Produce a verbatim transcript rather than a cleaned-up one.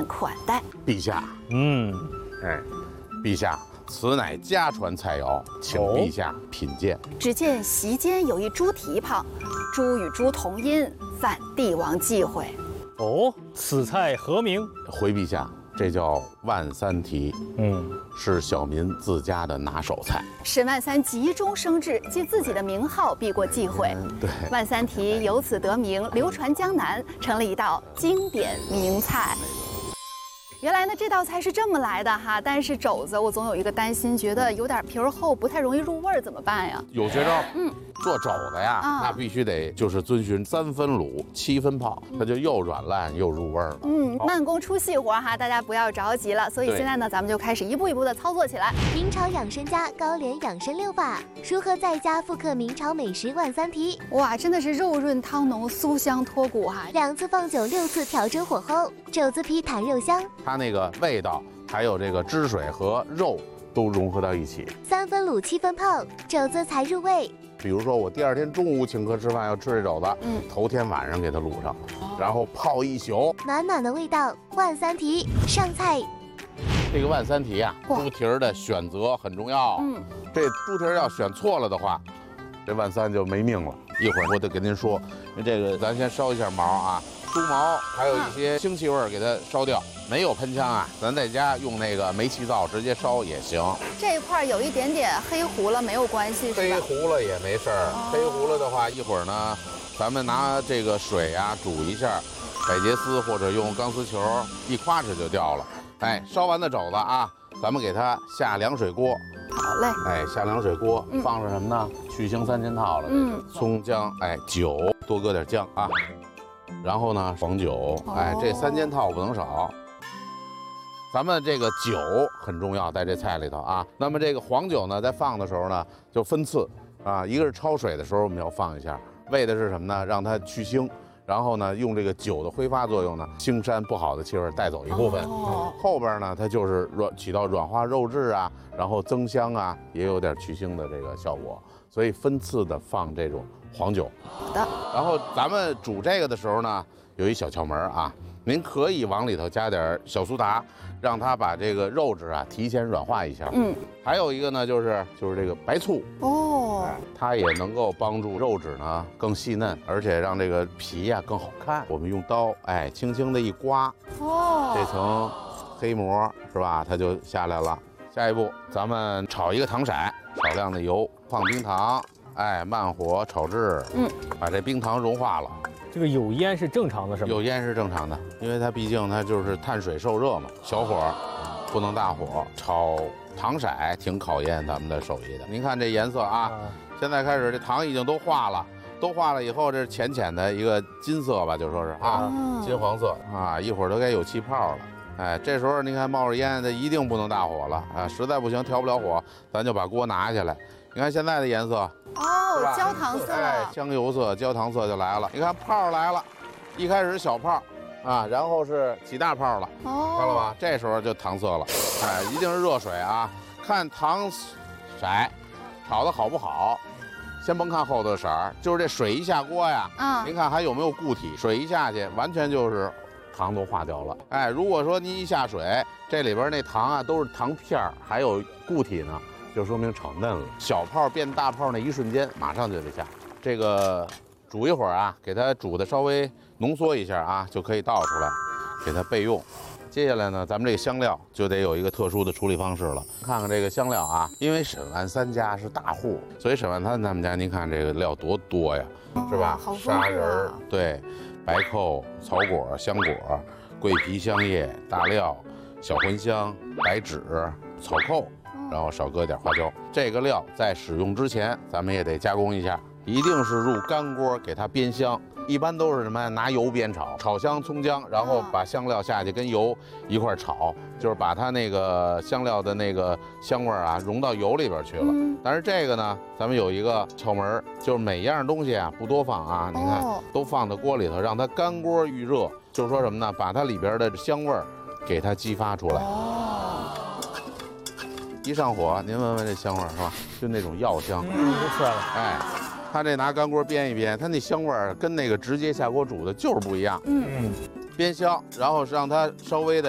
然款待。 陛下， 嗯， 哎，陛下，此乃家传菜肴，请陛下品鉴。 只见席间有一猪蹄旁，猪与猪同音，犯帝王忌讳。 哦，此菜何名？ 回陛下，这叫万三蹄， 嗯， 是小民自家的拿手菜。 沈万三急中生智，借自己的名号避过忌讳， 对， 万三蹄由此得名，流传江南，成了一道经典名菜。原来呢，这道菜是这么来的哈，但是肘子我总有一个担心，觉得有点皮儿厚，不太容易入味儿，怎么办呀？ 有绝招。 嗯， 做肘子呀， 啊那必须得就是遵循三分卤七分泡，它就又软烂又入味儿了。 嗯，慢工出细活哈，大家不要着急了。所以对现在呢，咱们就开始一步一步的操作起来。 明朝养生家高廉养生六法，如何在家复刻明朝美食万三蹄？ 哇，真的是肉润汤浓，酥香脱骨哈。 两次放酒，六次调整火候，肘子皮弹肉香， 它那个味道还有这个汁水和肉都融合到一起。 三分卤七分泡，肘子才入味。 比如说我第二天中午请客吃饭要吃这肘子， 嗯头天晚上给它卤上，然后泡一宿。 暖暖的味道，万三蹄上菜。 这个万三蹄啊， 哇猪蹄儿的选择很重要。 嗯， 这猪蹄儿要选错了的话，这万三就没命了。一会儿我得跟您说，因为这个咱先烧一下毛啊，猪毛还有一些腥气味儿给它烧掉。没有喷枪啊，咱在家用那个煤气灶直接烧也行。 这一块有一点点黑糊了，没有关系， 黑是吧？ 糊了也没事儿， 哦黑糊了的话，一会儿呢，咱们拿这个水啊煮一下，百洁丝或者用钢丝球一夸哧就掉了。哎，烧完的肘子啊，咱们给它下凉水锅。 好嘞。 哎，下凉水锅， 嗯放上什么呢？去腥三件套了。 嗯， 葱姜，哎，酒，多搁点姜啊。然后呢，黄酒，哎，这三件套不能少。咱们这个酒很重要，在这菜里头啊。那么这个黄酒呢，在放的时候呢，就分次啊。一个是焯水的时候我们要放一下，为的是什么呢？让它去腥。然后呢，用这个酒的挥发作用呢，腥膻不好的气味带走一部分。 哦， 后边呢，它就是软起到软化肉质啊，然后增香啊，也有点去腥的这个效果。所以分次的放这种黄酒。 好的。 然后咱们煮这个的时候呢，有一小窍门啊，您可以往里头加点小苏打，让它把这个肉质啊提前软化一下。 嗯， 还有一个呢，就是就是这个白醋， 哦， 它也能够帮助肉质呢更细嫩，而且让这个皮呀、更好看。我们用刀哎轻轻的一刮， 哦， 这层黑膜是吧？它就下来了。下一步，咱们炒一个糖色，少量的油，放冰糖，哎，慢火炒制， 嗯， 把这冰糖融化了。 这个有烟是正常的，是吗？ 有烟是正常的，因为它毕竟它就是碳水受热嘛，小火，不能大火。炒糖色挺考验咱们的手艺的。您看这颜色啊， 啊， 现在开始这糖已经都化了，都化了以后，这是浅浅的一个金色吧，就说是啊， 哦金黄色啊，一会儿都该有气泡了。哎，这时候您看冒着烟，它一定不能大火了啊！实在不行调不了火，咱就把锅拿下来。你看现在的颜色， 哦，焦糖色。 哎，香油色、焦糖色就来了。你看泡来了，一开始小泡，啊，然后是起大泡了， 哦， 看了吧？这时候就糖色了，哎，一定是热水啊！看糖色炒的好不好，先甭看后头的色儿，就是这水一下锅呀， 嗯， 您看还有没有固体？水一下去，完全就是糖都化掉了。哎，如果说您一下水，这里边那糖啊都是糖片儿，还有固体呢，就说明炒嫩了。小泡变大泡那一瞬间，马上就得下。这个煮一会儿啊，给它煮的稍微浓缩一下啊，就可以倒出来，给它备用。接下来呢，咱们这个香料就得有一个特殊的处理方式了。看看这个香料啊，因为沈万三家是大户，所以沈万三他们家，您看这个料多多呀，是吧？ 好丰富啊砂仁儿，对，白蔻、草果、香果、桂皮、香叶、大料、小茴香、白芷、草寇，然后少搁点花椒。这个料在使用之前，咱们也得加工一下，一定是入干锅给它煸香。一般都是什么呀？拿油煸炒，炒香葱姜，然后把香料下去跟油一块炒，就是把它那个香料的那个香味儿啊融到油里边去了。 嗯但是这个呢，咱们有一个窍门儿，就是每样东西啊不多放啊，你看哦都放到锅里头，让它干锅预热，就是说什么呢？把它里边的香味儿给它激发出来。 哦， 一上火，您闻闻这香味儿是吧？就那种药香， 嗯，都出来了。 哎。它这拿干锅煸一煸，它那香味儿跟那个直接下锅煮的就是不一样。 嗯， 嗯， 煸香，然后让它稍微的